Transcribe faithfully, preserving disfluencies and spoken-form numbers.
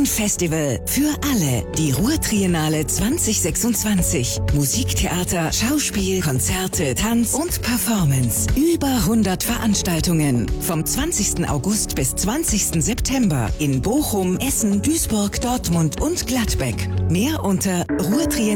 Ein Festival für alle. Die Ruhr-Triennale zwanzig sechsundzwanzig. Musiktheater, Schauspiel, Konzerte, Tanz und Performance. Über hundert Veranstaltungen. Vom zwanzigsten August bis zwanzigsten September in Bochum, Essen, Duisburg, Dortmund und Gladbeck. Mehr unter ruhrtriennale